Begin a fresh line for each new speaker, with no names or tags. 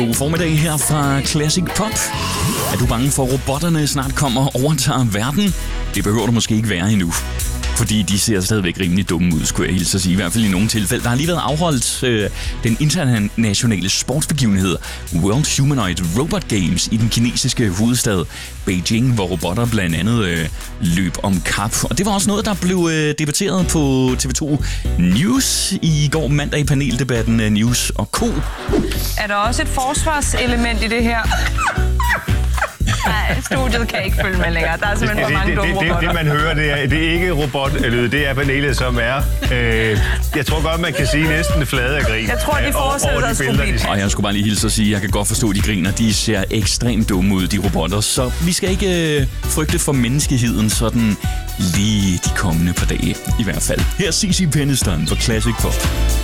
God formiddag her fra Classic Pop. Er du bange for, at robotterne snart kommer og overtager verden? Det behøver du måske ikke være endnu. Fordi de ser stadigvæk rimelig dumme ud, skulle jeg hilse at sige. I hvert fald i nogle tilfælde. Der har lige været afholdt den internationale sportsbegivenhed World Humanoid Robot Games i den kinesiske hovedstad Beijing, hvor robotter blandt andet løb om kap. Og det var også noget, der blev debatteret på TV2 News i går mandag i paneldebatten News og Co.
Er der også et forsvarselement i det her? Nej, studiet kan ikke følge med længere. Der er simpelthen for mange dumme robotter.
Det, man hører, det er ikke robotlyd, det er panelet, som er... jeg tror godt, man kan sige næsten flade af grin.
Jeg tror, de forestiller sig at
Og jeg skulle bare lige hilse at sige, at jeg kan godt forstå, at de griner. De ser ekstremt dumme ud, de robotter. Så vi skal ikke frygte for menneskeheden sådan lige de kommende par dage. I hvert fald. Her er CeCe Peniston på Classic Pop.